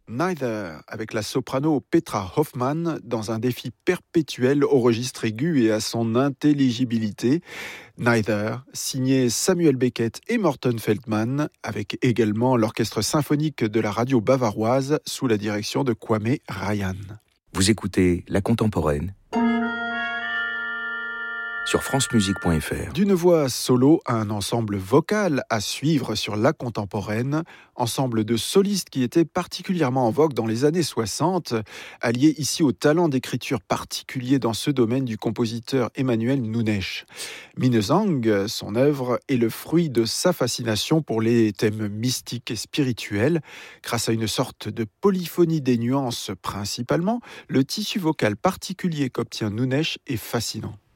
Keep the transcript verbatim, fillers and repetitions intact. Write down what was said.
Neither, avec la soprano Petra Hoffmann, dans un défi perpétuel au registre aigu et à son intelligibilité. Neither, signé Samuel Beckett et Morton Feldman, avec également l'orchestre symphonique de la radio bavaroise sous la direction de Kwame Ryan. Vous écoutez La Contemporaine sur francemusique point f r. D'une voix solo à un ensemble vocal à suivre sur La Contemporaine, ensemble de solistes qui était particulièrement en vogue dans les années soixante, allié ici au talent d'écriture particulier dans ce domaine du compositeur Emmanuel Nunes. Minnesang, son œuvre, est le fruit de sa fascination pour les thèmes mystiques et spirituels. Grâce à une sorte de polyphonie des nuances principalement, le tissu vocal particulier qu'obtient Nunes est fascinant.